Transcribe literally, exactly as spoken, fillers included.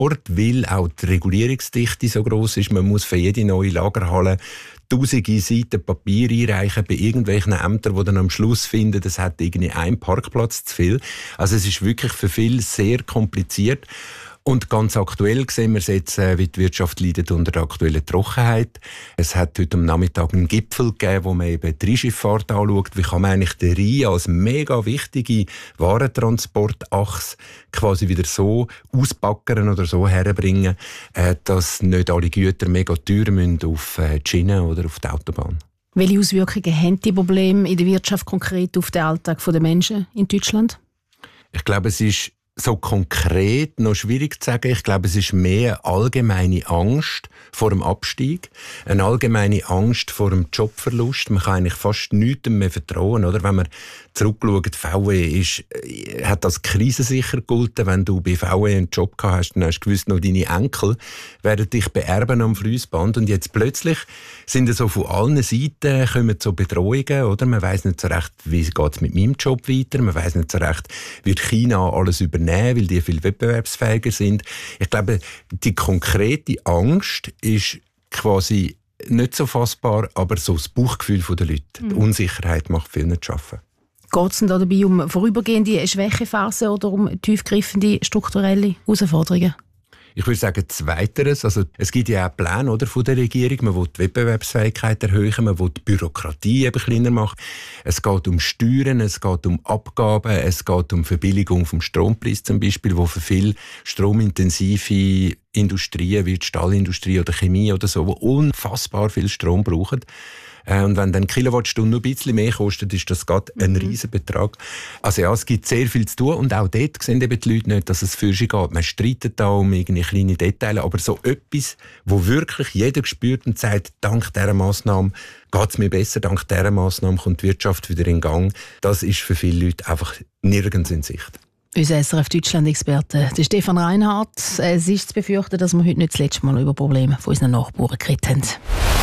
Transport, weil auch die Regulierungsdichte so gross ist. Man muss für jede neue Lagerhalle tausende Seiten Papier einreichen bei irgendwelchen Ämtern, die dann am Schluss finden, das hat irgendwie einen Parkplatz zu viel. Also es ist wirklich für viele sehr kompliziert. Und ganz aktuell sehen wir jetzt, wie die Wirtschaft leidet unter der aktuellen Trockenheit. Es hat heute am Nachmittag einen Gipfel gegeben, wo man eben die Rheinschifffahrt anschaut. Wie kann man eigentlich den Rhein als mega wichtige Warentransportachse quasi wieder so auspackern oder so herbringen, dass nicht alle Güter mega teuer müssen auf die Schiene oder auf die Autobahn. Welche Auswirkungen haben die Probleme in der Wirtschaft konkret auf den Alltag der Menschen in Deutschland? Ich glaube, es ist so konkret noch schwierig zu sagen. Ich glaube, es ist mehr allgemeine Angst vor dem Abstieg, eine allgemeine Angst vor dem Jobverlust. Man kann eigentlich fast nichts mehr vertrauen, oder? Wenn man zurückschaut, V W ist, hat als krisensicher gegolten. Wenn du bei V W einen Job gehabt hast, dann hast du gewusst, noch deine Enkel werden dich beerben am Fließband. Und jetzt plötzlich sind so von allen Seiten kommen so Bedrohungen, oder? Man weiss nicht so recht, wie geht es mit meinem Job weiter. Man weiss nicht so recht, wird China alles übernehmen, weil die viel wettbewerbsfähiger sind. Ich glaube, die konkrete Angst ist quasi nicht so fassbar, aber so das Bauchgefühl der Leute. Mhm. Die Unsicherheit macht vielen zu arbeiten. Geht es denn dabei um vorübergehende Schwächephase oder um tiefgreifende strukturelle Herausforderungen? Ich würde sagen, zweiteres. Also, es gibt ja auch Pläne, oder, von der Regierung. Man will die Wettbewerbsfähigkeit erhöhen, man will die Bürokratie eben kleiner machen. Es geht um Steuern, es geht um Abgaben, es geht um Verbilligung vom Strompreis zum Beispiel, wo für viele stromintensive Industrien wie die Stahlindustrie oder Chemie oder so, wo unfassbar viel Strom brauchen. Und wenn dann Kilowattstunde noch ein bisschen mehr kostet, ist das gerade ein mhm. riesen Betrag. Also ja, es gibt sehr viel zu tun und auch dort sehen eben die Leute nicht, dass es für sie geht. Man streitet da um irgendwie kleine Details, aber so etwas, wo wirklich jeder spürt und sagt, dank dieser Massnahme geht es mir besser, dank dieser Massnahme kommt die Wirtschaft wieder in Gang, das ist für viele Leute einfach nirgends in Sicht. Unser S R F-Deutschland-Experte Stefan Reinhardt. Es ist zu befürchten, dass wir heute nicht das letzte Mal über Probleme von unseren Nachbarn geredet haben.